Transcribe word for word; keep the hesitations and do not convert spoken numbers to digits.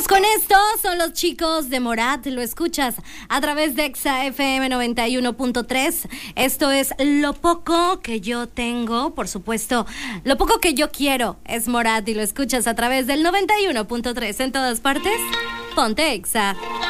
con esto, son los chicos de Morat, lo escuchas a través de Exa F M noventa y uno punto tres. Esto es Lo Poco Que Yo Tengo, por supuesto, Lo Poco Que Yo Quiero es Morat y lo escuchas a través del noventa y uno punto tres en todas partes. Ponte Exa.